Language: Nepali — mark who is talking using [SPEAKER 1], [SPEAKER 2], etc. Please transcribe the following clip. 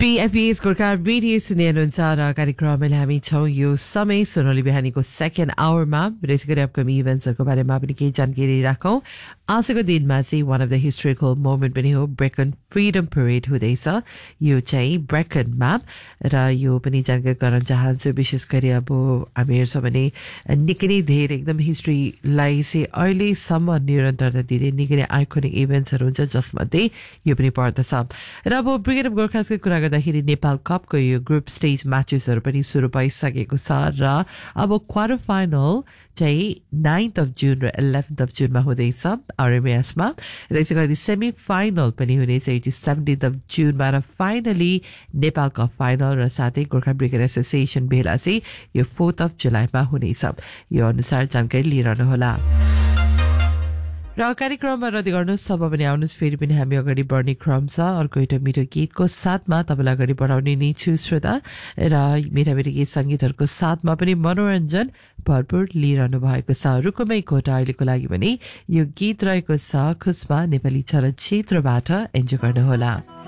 [SPEAKER 1] BFB's गोर्खा रेडियो सुन्ने अनुसार कार्यक्रममा हामी छौं यो समय सोनाली बिहानीको सेकेन्ड आवरमा विशेष गरी अपकमिङ इभेन्ट्सहरुको बारेमा पनि केही जानकारी राखौं आजको दिनमा चाहिँ one of the historical moment पनि हो ब्रेकन फ्रीडम परेड हुँदैछ यो चाहिँ ब्रेकनमा र यो पनि जानकारी गराउन चाहन्छु विशेष गरी अब हामी हेर्छौं भने निकै नै धेरै एकदम हिस्ट्रीलाई चाहिँ अहिलेसम्म निरन्तरता दिँदै निकै नै आइकोनिक इभेन्ट्सहरु हुन्छ जसमध्ये यो पनि पर्दछ र अब ब्रिगेड अफ गोर्खासको कुरा गर्दाखेरि नेपाल कपको यो ग्रुप स्टेज म्याचेसहरु पनि सुरु भइसकेको छ र अब क्वार्टर फाइनल चाहिँ 9th of June र 11th of June मा हुँदैछ आरएमएसमा र यसैगरी सेमी फाइनल पनि हुनेछ 17th of June मा र फाइनली नेपाल कप फाइनल र साथै गोर्खा ब्रिगेड एसोसिएसन भेला चाहिँ यो 4th of July मा हुनेछ यो अनुसार जानकारी लिइरहनु होला र कार्यक्रममा रद्द गर्नुहोस् सब पनि आउनुहोस् फेरि पनि हामी अगाडि बढ्ने क्रम छ अर्को एउटा मिठो गीतको साथमा तपाईँलाई अगाडि बढाउने नै छु श्रोता र मिठा मिठा गीत सङ्गीतहरूको साथमा पनि मनोरञ्जन भरपूर लिइरहनु भएको छ रुकुमै कोटा अहिलेको लागि पनि यो गीत रहेको छ खुसमा नेपाली चलचित्रबाट एन्जोय गर्नुहोला